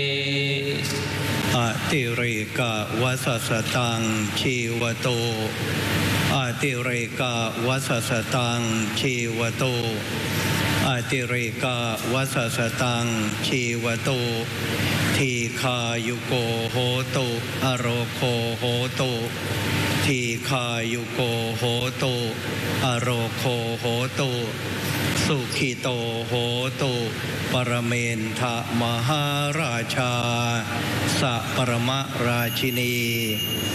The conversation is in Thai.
อติเรกะวัสสตังชีวโตอติเรกะวัสสตังชีวโตอติเรกะวัสสตังชีวโตทีคายุโกโหตุอโรโคโหตุทีคายุโกโหตุอโรโคโหตุสุขิโตโหตุปรเมนทะมหาราชาสัปรมราชินี